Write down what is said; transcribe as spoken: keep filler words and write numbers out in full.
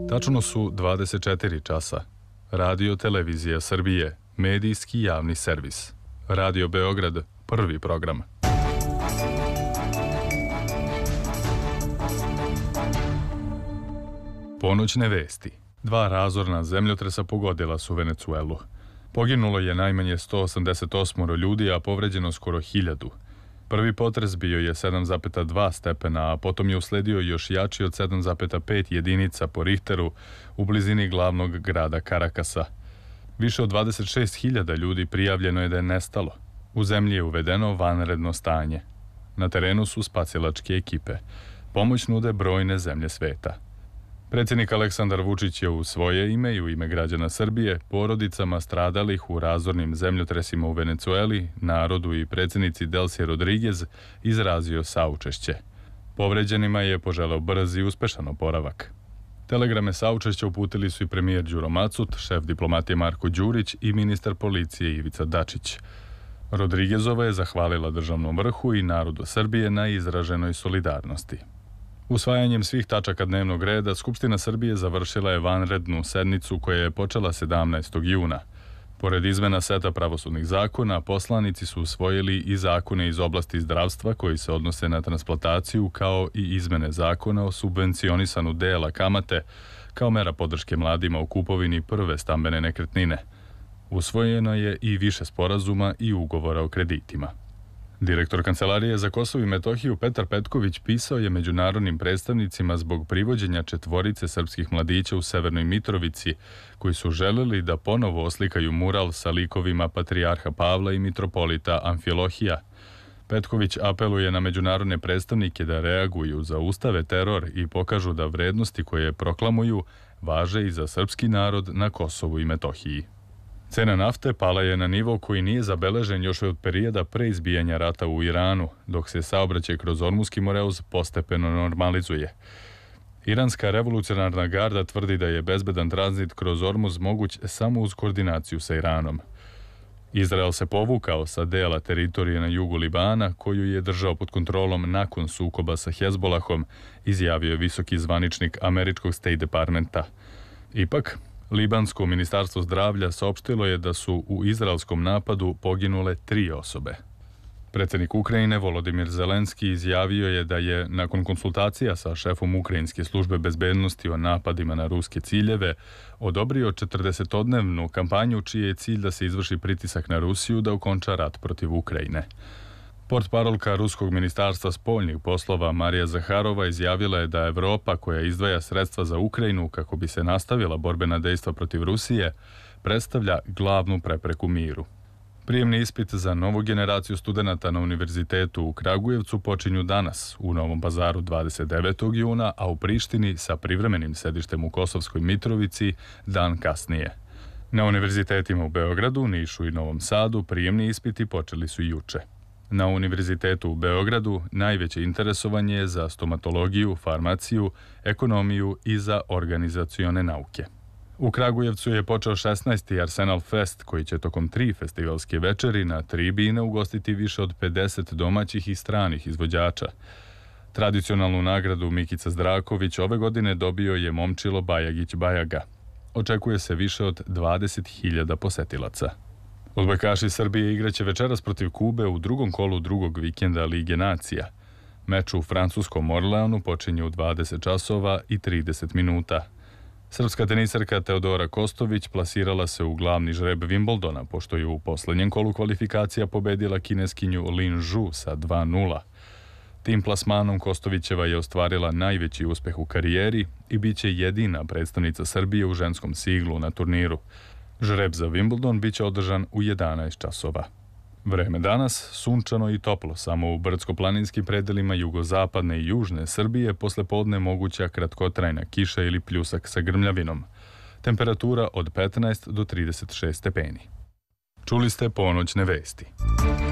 Tačno su dvadeset četiri časa. Radio Televizija Srbije, medijski javni servis. Radio Beograd, prvi program. Ponoćne vesti. Dva razorna zemljotresa pogodila su Venecuelu. Poginulo je najmanje sto osamdeset osam ljudi, a povređeno skoro hiljadu. Prvi potres bio je sedam zarez dva stepena, a potom je usledio još jači od sedam zarez pet jedinica po Richteru u blizini glavnog grada Karakasa. Više od dvadeset šest hiljada ljudi prijavljeno je da je nestalo. U zemlji je uvedeno vanredno stanje. Na terenu su spasilačke ekipe. Pomoć nude brojne zemlje sveta. Predsjednik Aleksandar Vučić je u svoje ime i u ime građana Srbije porodicama stradalih u razornim zemljotresima u Venecueli, narodu i predsjednici Delcy Rodriguez izrazio saučešće. Povređenima je poželeo brz i uspešan oporavak. Telegrame saučešća uputili su i premijer Đuro Macut, šef diplomatije Marko Đurić i ministar policije Ivica Dačić. Rodriguezova je zahvalila državnom vrhu i narodu Srbije na izraženoj solidarnosti. Usvajanjem svih tačaka dnevnog reda, Skupština Srbije završila je vanrednu sednicu koja je počela sedamnaestog juna. Pored izmena seta pravosudnih zakona, poslanici su usvojili i zakone iz oblasti zdravstva koji se odnose na transplantaciju, kao i izmene zakona o subvencionisanu dela kamate kao mera podrške mladima u kupovini prve stambene nekretnine. Usvojeno je i više sporazuma i ugovora o kreditima. Direktor Kancelarije za Kosovo i Metohiju Petar Petković pisao je međunarodnim predstavnicima zbog privođenja četvorice srpskih mladića u Severnoj Mitrovici, koji su želeli da ponovo oslikaju mural sa likovima patrijarha Pavla i mitropolita Amfilohija. Petković apeluje na međunarodne predstavnike da reaguju, zaustave teror i pokažu da vrednosti koje proklamuju važe i za srpski narod na Kosovu i Metohiji. Cena nafte pala je na nivo koji nije zabeležen još od perioda pre izbijanja rata u Iranu, dok se saobraćaj kroz Ormuski moreuz postepeno normalizuje. Iranska revolucionarna garda tvrdi da je bezbedan tranzit kroz Ormuz moguć samo uz koordinaciju sa Iranom. Izrael se povukao sa dela teritorije na jugu Libana, koju je držao pod kontrolom nakon sukoba sa Hezbolahom, izjavio je visoki zvaničnik američkog State Departmenta. Ipak, Libansko ministarstvo zdravlja saopštilo je da su u izraelskom napadu poginule tri osobe. Predsjednik Ukrajine Volodimir Zelenski izjavio je da je, nakon konsultacija sa šefom Ukrajinske službe bezbednosti o napadima na ruske ciljeve, odobrio četrdesetodnevnu kampanju čiji je cilj da se izvrši pritisak na Rusiju da okonča rat protiv Ukrajine. Portparolka Ruskog ministarstva spoljnih poslova Marija Zaharova izjavila je da Evropa, koja izdvaja sredstva za Ukrajinu kako bi se nastavila borbena dejstva protiv Rusije, predstavlja glavnu prepreku miru. Prijemni ispit za novu generaciju studenata na Univerzitetu u Kragujevcu počinju danas, u Novom Pazaru dvadeset devetog juna, a u Prištini sa privremenim sedištem u Kosovskoj Mitrovici dan kasnije. Na univerzitetima u Beogradu, Nišu i Novom Sadu prijemni ispiti počeli su juče. Na Univerzitetu u Beogradu najveće interesovanje je za stomatologiju, farmaciju, ekonomiju i za organizacione nauke. U Kragujevcu je počeo šesnaesti Arsenal Fest, koji će tokom tri festivalske večeri na tri bine ugostiti više od pedeset domaćih i stranih izvođača. Tradicionalnu nagradu Mikica Zdraković ove godine dobio je Momčilo Bajagić Bajaga. Očekuje se više od dvadeset hiljada posetilaca. Odbojkaši Srbije igraće večeras protiv Kube u drugom kolu drugog vikenda Lige nacija. Meč u francuskom Orleanu počinje u dvadeset časova i trideset minuta. Srpska tenisarka Teodora Kostović plasirala se u glavni žreb Wimbledona, pošto je u poslednjem kolu kvalifikacija pobedila kineskinju Lin Zhu sa dva nula. Tim plasmanom Kostovićeva je ostvarila najveći uspeh u karijeri i bit će jedina predstavnica Srbije u ženskom siglu na turniru. Žreb za Wimbledon biće održan u jedanaest časova. Vreme danas sunčano i toplo, samo u brdsko-planinskim predelima jugozapadne i južne Srbije posle podne moguća kratkotrajna kiša ili pljusak sa grmljavinom. Temperatura od petnaest do trideset šest stepeni. Čuli ste ponoćne vesti.